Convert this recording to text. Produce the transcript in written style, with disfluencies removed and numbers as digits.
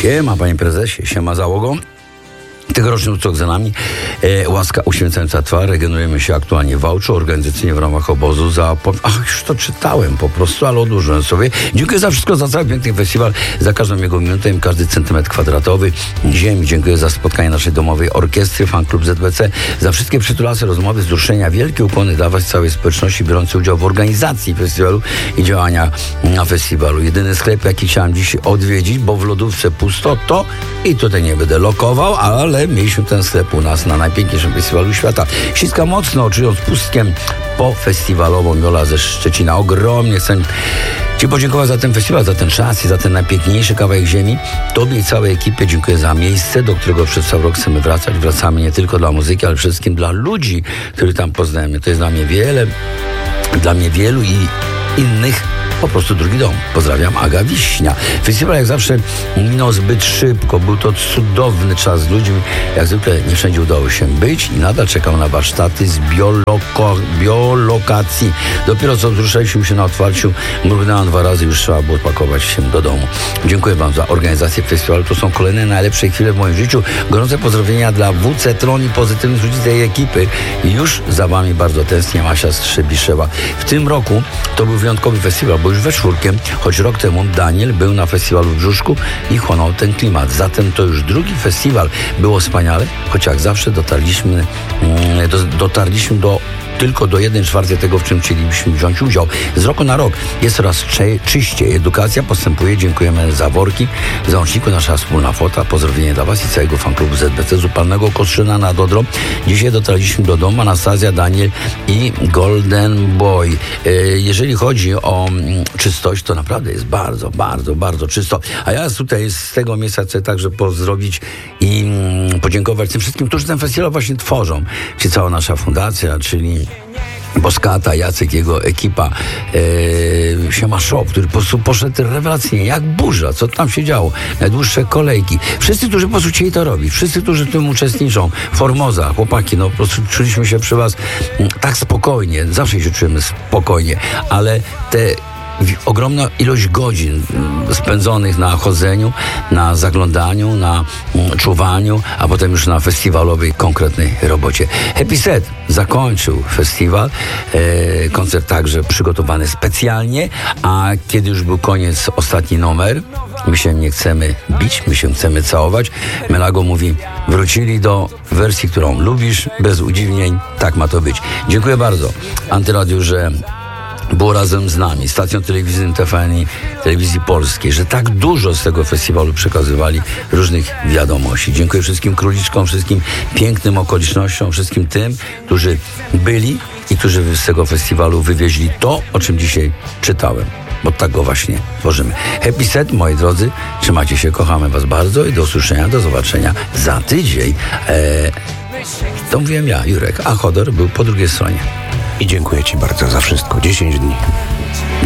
Siema, panie prezesie, siema załogo. Tegoroczny ucok za nami. Łaska uświęcająca twarz. Regenerujemy się aktualnie w Wałczu, organizacyjnie w ramach obozu za... już to czytałem po prostu, ale odłożyłem sobie. Dziękuję za wszystko, za cały piękny festiwal, za każdą jego minutę i każdy centymetr kwadratowy ziemi. Dziękuję za spotkanie naszej domowej orkiestry, fan klub ZBC, za wszystkie przytulasy, rozmowy, wzruszenia. Wielkie ukłony dla was, całej społeczności biorącej udział w organizacji festiwalu i działania na festiwalu. Jedyny sklep, jaki chciałem dziś odwiedzić, bo w lodówce pusto, to i tutaj nie będę lokował, ale mieliśmy ten sklep u nas na najpiękniejszym festiwalu świata. Ściska mocno, czując pustkiem po festiwalową. Jola ze Szczecina. Ogromnie chcę ci podziękować za ten festiwal, za ten czas i za ten najpiękniejszy kawałek ziemi. Tobie i całej ekipie dziękuję za miejsce, do którego przez cały rok chcemy wracać. Wracamy nie tylko dla muzyki, ale przede wszystkim dla ludzi, których tam poznajemy. To jest dla mnie wielu i innych po prostu drugi dom. Pozdrawiam, Aga Wiśnia. Festiwal jak zawsze minął zbyt szybko. Był to cudowny czas z ludźmi. Jak zwykle nie wszędzie udało się być i nadal czekam na warsztaty z biolokacji. Dopiero co wzruszaliśmy się na otwarciu, mrugnęłam 2 razy, już trzeba było pakować się do domu. Dziękuję wam za organizację festiwalu. To są kolejne najlepsze chwile w moim życiu. Gorące pozdrowienia dla WC Tron i pozytywnych ludzi tej ekipy. I już za wami bardzo tęsknię, Asia Strzebiszewa. W tym roku to był wyjątkowy festiwal, bo już we czwórkę, choć rok temu Daniel był na festiwalu w Brzuszku i chłonął ten klimat. Zatem to już drugi festiwal. Było wspaniale, choć jak zawsze dotarliśmy tylko do 1/4 tego, w czym chcielibyśmy wziąć udział. Z roku na rok jest coraz czyściej. Edukacja postępuje. Dziękujemy za worki. W załączniku nasza wspólna fota. Pozdrowienie dla was i całego fanklubu ZBC z upalnego Kostrzyna nad Odrą. Dzisiaj dotarliśmy do domu. Anastazja, Daniel i Golden Boy. Jeżeli chodzi o czystość, to naprawdę jest bardzo, bardzo, bardzo czysto. A ja tutaj z tego miejsca chcę także pozdrowić i podziękować tym wszystkim, którzy ten festiwal właśnie tworzą. Czyli cała nasza fundacja, czyli Boskata, Jacek, jego ekipa, Siema Shop, który po prostu poszedł rewelacyjnie, jak burza, co tam się działo, najdłuższe kolejki. Wszyscy, którzy po prostu chcieli to robić, wszyscy, którzy w tym uczestniczą, Formoza, chłopaki, no po prostu czuliśmy się przy was tak spokojnie, zawsze się czujemy spokojnie, ale ogromna ilość godzin spędzonych na chodzeniu, na zaglądaniu, na czuwaniu, a potem już na festiwalowej, konkretnej robocie. Happy Set zakończył festiwal. Koncert także przygotowany specjalnie, a kiedy już był koniec, ostatni numer, my się nie chcemy bić, my się chcemy całować. Melago mówi, wrócili do wersji, którą lubisz, bez udziwnień, tak ma to być. Dziękuję bardzo Antyradiu, że było razem z nami, stacją telewizyjną TVN i Telewizji Polskiej, że tak dużo z tego festiwalu przekazywali różnych wiadomości. Dziękuję wszystkim króliczkom, wszystkim pięknym okolicznościom, wszystkim tym, którzy byli i którzy z tego festiwalu wywieźli to, o czym dzisiaj czytałem. Bo tak go właśnie tworzymy. Happy Set, moi drodzy, trzymajcie się, kochamy was bardzo i do usłyszenia, do zobaczenia za tydzień. To mówiłem ja, Jurek, a Chodor był po drugiej stronie. I dziękuję ci bardzo za wszystko. 10 dni.